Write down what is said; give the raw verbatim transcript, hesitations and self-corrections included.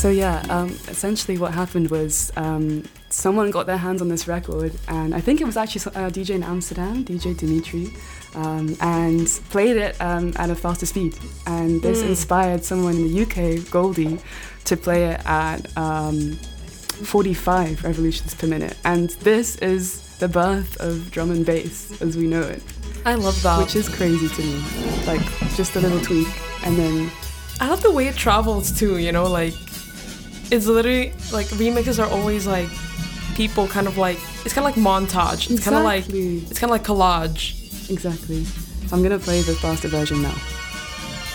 So yeah, um, essentially what happened was um, someone got their hands on this record, and I think it was actually a D J in Amsterdam, D J Dimitri, um, and played it um, at a faster speed. And this mm. inspired someone in the U K, Goldie, to play it at um, forty-five revolutions per minute. And this is the birth of drum and bass as we know it. I love that. Which is crazy to me. Like, just a little tweak, and then... I love the way it travels too, you know, like, it's literally, like, remixes are always, like, people kind of, like, it's kind of like montage. It's exactly. kind of like, it's kind of like collage. Exactly. So I'm going to play the faster version now.